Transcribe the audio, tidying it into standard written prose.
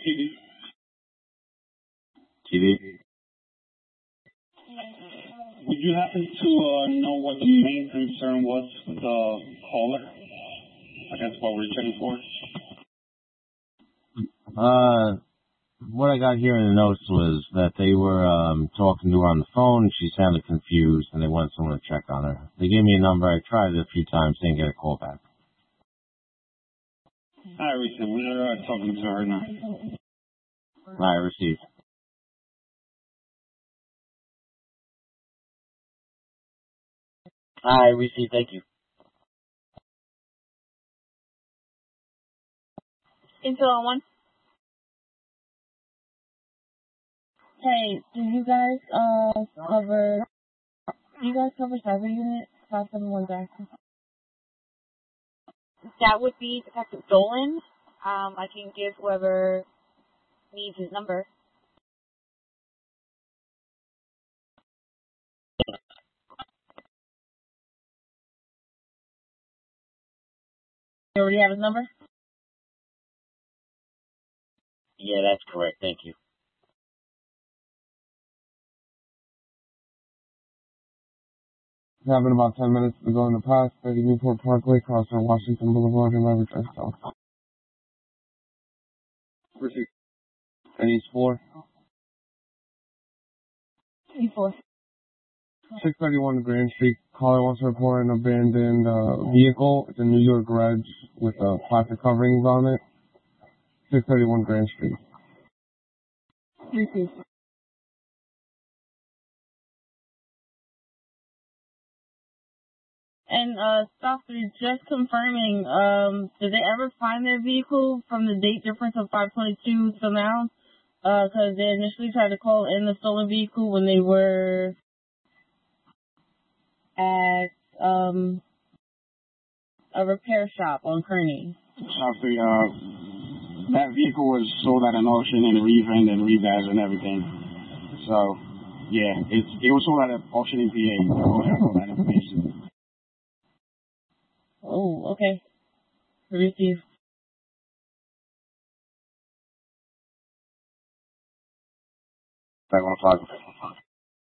TV. TV. Would you happen to know what the main concern was with the caller? I guess what we're checking for. What I got here in the notes was that they were talking to her on the phone, and she sounded confused, and they wanted someone to check on her. They gave me a number. I tried it a few times, didn't get a call back. I received. We're talking to her now. I received. I received. Thank you. Intel 1. Hey, do you guys cover cyber unit 571 Jackson? That would be Detective Dolan. I can give whoever needs his number. You already have his number? Yeah, that's correct. Thank you. Having about 10 minutes to go in the past, 30 Newport Parkway, cross on Washington Boulevard and Leverage South. Receive. And East 4. East 4. 631 Grand Street. Caller wants to report an abandoned vehicle. It's a New York garage with plastic coverings on it. 631 Grand Street. Receive. And Doctor, just confirming, did they ever find their vehicle from the date difference of 522 to now? Because they initially tried to call in the stolen vehicle when they were at a repair shop on Kearney. Obviously, that vehicle was sold at an auction and re-vend and revalue and everything. So, yeah, it was sold at an auction in PA. All that information. Oh, okay. Receive. Back on the clock.